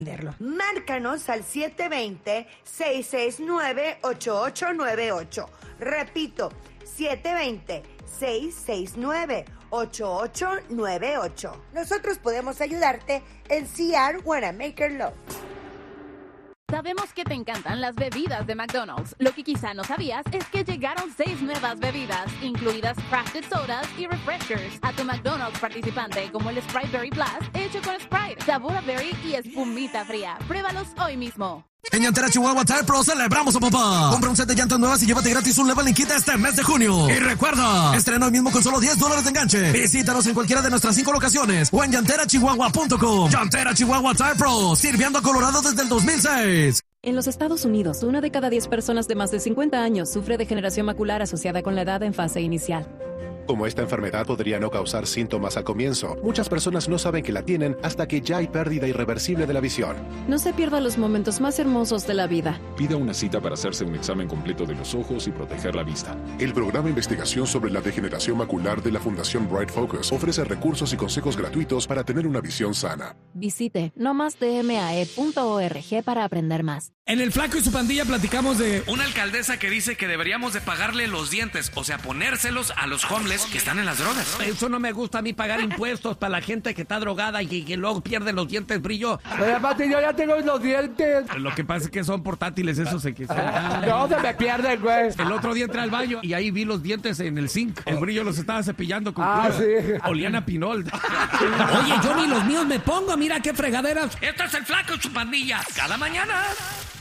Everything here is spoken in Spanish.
Márcanos al 720-669-8898. Repito, 720-669-8898. Nosotros podemos ayudarte en CR Wanna Make Her Love. Sabemos que te encantan las bebidas de McDonald's. Lo que quizá no sabías es que llegaron 6 nuevas bebidas, incluidas crafted sodas y refreshers, a tu McDonald's participante, como el Sprite Berry Blast, hecho con Sprite, sabor a berry y espumita fría. Pruébalos hoy mismo. En Llantera Chihuahua Tire Pro celebramos a papá. Compra un set de llantas nuevas y llévate gratis un leveling kit este mes de junio. Y recuerda, estrena hoy mismo con solo $10 de enganche. Visítanos en cualquiera de nuestras 5 locaciones o en llanterachihuahua.com. Llantera Chihuahua Tire Pro, sirviendo a Colorado desde el 2006. En los Estados Unidos, 1 de cada 10 personas de más de 50 años sufre degeneración macular asociada con la edad en fase inicial. Como esta enfermedad podría no causar síntomas al comienzo, muchas personas no saben que la tienen hasta que ya hay pérdida irreversible de la visión. No se pierda los momentos más hermosos de la vida. Pida una cita para hacerse un examen completo de los ojos y proteger la vista. El programa de investigación sobre la degeneración macular de la Fundación Bright Focus ofrece recursos y consejos gratuitos para tener una visión sana. Visite nomasdmae.org para aprender más. En El Flaco y su pandilla platicamos de una alcaldesa que dice que deberíamos de pagarle los dientes, o sea, ponérselos a los homeless que están en las drogas. Eso no me gusta a mí, pagar impuestos para la gente que está drogada y que luego pierde los dientes brillo. Pero aparte yo ya tengo los dientes. Lo que pasa es que son portátiles, esos se no, se me pierden, güey. El otro día entré al baño y ahí vi los dientes en el zinc. El brillo los estaba cepillando con cura. Sí. Olían a pinol. Oye, yo ni los míos me pongo, mira qué fregaderas. Esto es El Flaco y su pandilla. Cada mañana.